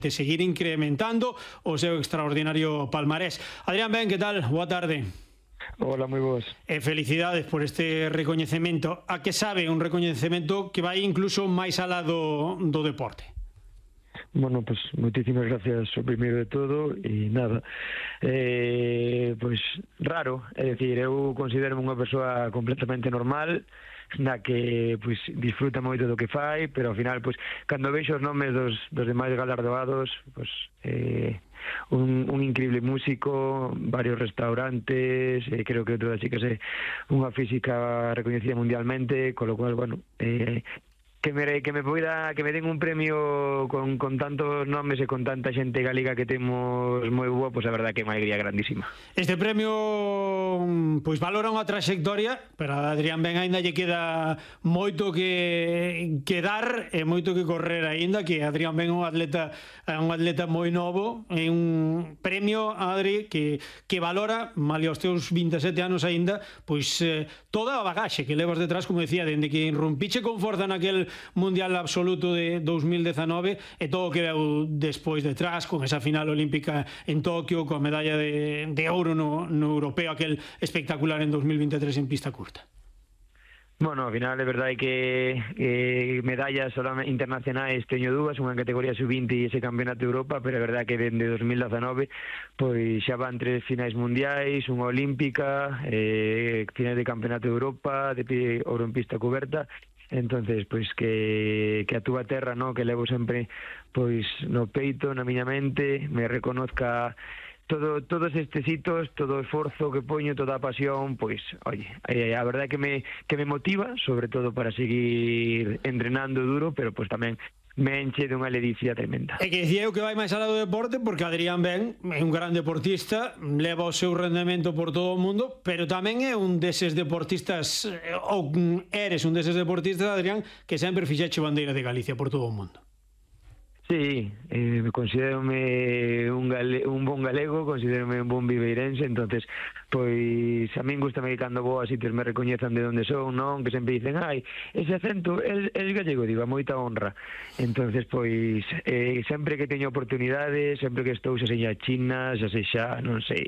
de seguir incrementando o seu extraordinario palmarés. Adrián Ben, que tal? Boa tarde. Hola, moi boas. Felicidades por este recoñecemento. A que sabe un recoñecemento que vai incluso máis alá do deporte? Bueno, pues moitísimas gracias o primeiro de todo e nada, pois raro, é dicir, eu considero unha persoa completamente normal na que pois disfruta moito do que fai, pero ao final pois cando vexo os nomes dos demais galardoados, pois un increíble músico, varios restaurantes, creo que outra das chicas é unha física recoñecida mundialmente, con lo cual, bueno, que me den un premio con tantos nomes e con tanta xente galega que temos moi boa, pois a verdade que é unha alegría grandísima. Este premio pois valora unha trayectoria, pero a Adrián Ben aínda lle queda moito que dar e moito que correr aínda, que Adrián Ben é un atleta moi novo, é un premio, Adri, que valora, malia os teus 27 anos aínda, pois toda a bagaxe que levas detrás, como decía, dende que irrumpiche con forza naquel Mundial Absoluto de 2019 e todo o que veu despois detrás, con esa final olímpica en Tokio, coa medalla de ouro no europeo, aquel espectacular en 2023 en pista curta. Bueno, ao final é verdade que medallas internacionais teño dúas, unha en categoría sub-20 e ese campeonato de Europa, pero é verdade que dende 2019 pois xa van 3 finais mundiais, unha olímpica, finais de campeonato de Europa, de ouro en pista coberta. Entonces, pois que a túa terra, no, que levo sempre pois no peito, na miña mente, me reconozca todos estes hitos, todo o esforzo que poño, toda a pasión, pois, oye, a verdade que me motiva, sobre todo para seguir entrenando duro, pero pois tamén me enche dunha ledicia tremenda. E que dicía eu que vai máis alá do deporte, porque Adrián Ben é un gran deportista, leva o seu rendemento por todo o mundo, pero tamén é un deses deportistas, ou eres un deses deportistas, Adrián, que sempre fixeche bandeira de Galicia por todo o mundo. Sí, considérome un bon galego, considérome un bon viveirense, entonces pois a min gustame que cando vou a sitios me recoñezan de onde son, non? Que sempre dicen, ai, ese acento é gallego, digo, a moita honra. Entonces pois sempre que teño oportunidades, sempre que estou xa sexa China, xa sexa, non sei,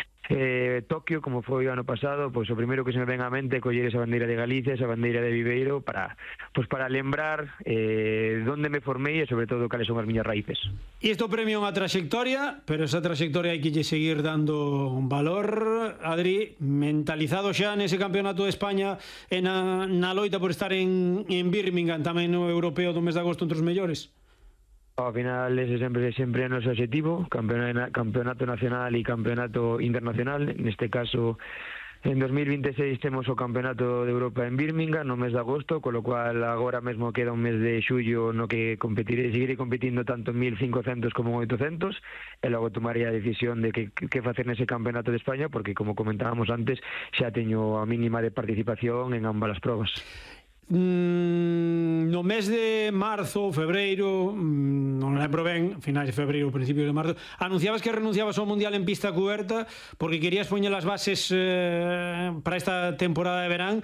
Tokio, como foi o ano pasado, pois o primeiro que se me ven á mente é coller esa bandeira de Galicia, esa bandeira de Viveiro para lembrar onde me formei e sobre todo cales son as miñas raíces. Isto premia unha trayectoria, pero esa trayectoria hai que lle seguir dando un valor. Adri, mentalizado xa nese campeonato de España e na loita por estar en Birmingham, tamén no europeo do mes de agosto entre os mellores? Ao final ese sempre é o noso objetivo, campeonato nacional e campeonato internacional. Neste caso, en 2026 temos o campeonato de Europa en Birmingham no mes de agosto, con lo cual agora mesmo queda un mes de xullo no que seguiré competindo tanto en 1500 como en 800 e logo tomaré a decisión de que facer nese campeonato de España, porque como comentábamos antes xa teño a mínima de participación en ambas as probas. No mes de marzo ou febreiro, non lembro ben, finais de febreiro ou principios de marzo, anunciabas que renunciabas ao Mundial en pista cuberta porque querías poñer as bases para esta temporada de verán,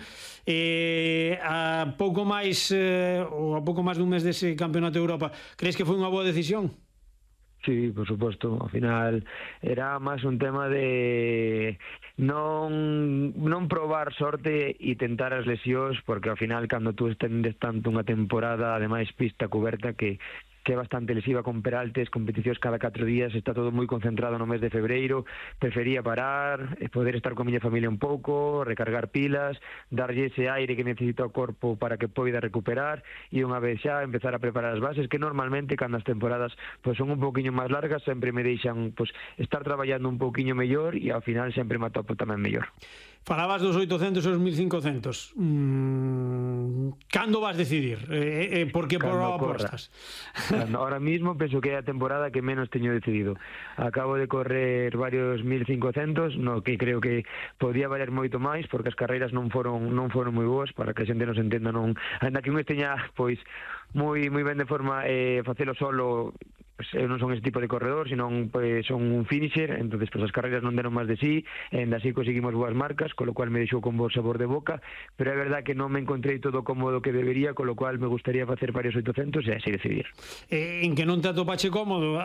a pouco máis ou a pouco máis dun mes dese campeonato de Europa. Crees que foi unha boa decisión? Sí, por suposto, ao final era máis un tema de non probar sorte e tentar as lesións, porque ao final cando tú estendes tanto unha temporada, ademais pista coberta, que é bastante lesiva con peraltes, competicións cada 4 días, está todo moi concentrado no mes de febreiro, prefería parar, poder estar con a miña familia un pouco, recargar pilas, darlle ese aire que necesita o corpo para que poida recuperar e unha vez xa empezar a preparar as bases, que normalmente cando as temporadas pois son un pouquiño máis largas sempre me deixan pois estar traballando un pouquiño mellor e ao final sempre me atopo tamén mellor. Falabas dos 800 e os 1500. Cando vas decidir? Por que por apostas? Ahora mismo penso que é a temporada que menos teño decidido. Acabo de correr varios 1500, no que creo que podía valer moito máis, porque as carreiras non foron moi boas, para que a xente nos entenda, non, ainda que un esteña pois moi ben de forma facelo solo pues, eu non son ese tipo de corredor, senón pues, son un finisher, entonces pues, as carreras non deron máis de sí, e así conseguimos boas marcas, con lo cual me deixou con bo sabor de boca, pero é verdad que non me encontrei todo cómodo que debería, con lo cual me gustaría facer varios 800 e así decidir. En que non te atopache cómodo